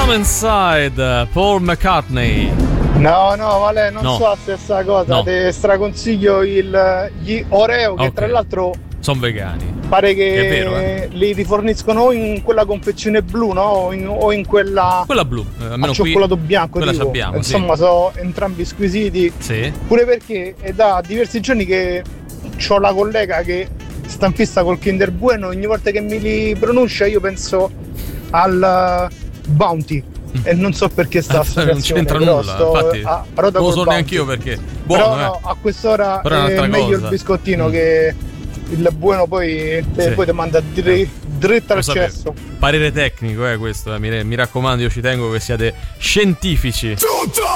Come Inside, Paul McCartney. No, Vale, non No. so la stessa cosa. No. Ti straconsiglio gli Oreo, che Ok. tra l'altro Sono vegani. pare che È vero, eh? li riforniscono o in quella confezione blu, no? O in quella Quella blu, almeno a qui. cioccolato bianco. Quella dico. sappiamo, Insomma, sono entrambi squisiti. Sì. Pure perché è da diversi giorni che ho la collega che sta in fissa col Kinder Bueno. Ogni volta che mi li pronuncia io penso al Bounty. E non so perché sta Non c'entra nulla, infatti. non Non lo so neanche io perché. Però Buono, no, a quest'ora Però è è un'altra meglio cosa. il biscottino che il buono, poi ti manda dritto Lo al sapevo. cesso. Parere tecnico, questo. Mi raccomando, io ci tengo che siate scientifici.